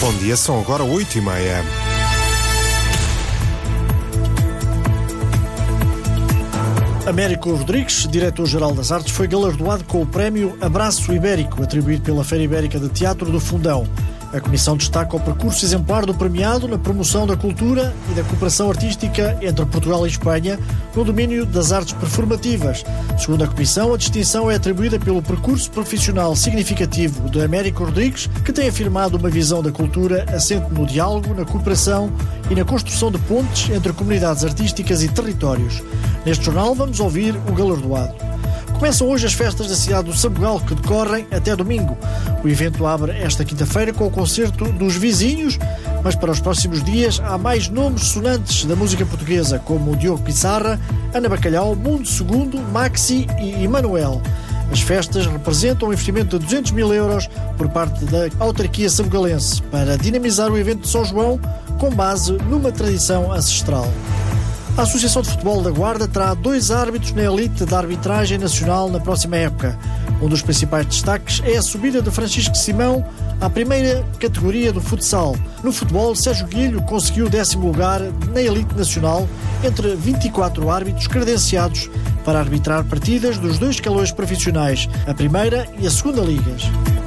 Bom dia, são agora 8h30. Américo Rodrigues, diretor-geral das Artes, foi galardoado com o prémio Abraço Ibérico, atribuído pela Feira Ibérica de Teatro do Fundão. A Comissão destaca o percurso exemplar do premiado na promoção da cultura e da cooperação artística entre Portugal e Espanha no domínio das artes performativas. Segundo a Comissão, a distinção é atribuída pelo percurso profissional significativo de Américo Rodrigues, que tem afirmado uma visão da cultura assente no diálogo, na cooperação e na construção de pontes entre comunidades artísticas e territórios. Neste jornal vamos ouvir o galardoado. Começam hoje as festas da cidade do Sabugal, que decorrem até domingo. O evento abre esta quinta-feira com o concerto dos Vizinhos, mas para os próximos dias há mais nomes sonantes da música portuguesa, como Diogo Pissarra, Ana Bacalhau, Mundo Segundo, Maxi e Emanuel. As festas representam um investimento de 200 mil euros por parte da autarquia sabugalense para dinamizar o evento de São João com base numa tradição ancestral. A Associação de Futebol da Guarda terá 2 árbitros na elite da arbitragem nacional na próxima época. Um dos principais destaques é a subida de Francisco Simão à primeira categoria do futsal. No futebol, Sérgio Guilho conseguiu o 10º lugar na elite nacional entre 24 árbitros credenciados para arbitrar partidas dos 2 escalões profissionais, a primeira e a segunda ligas.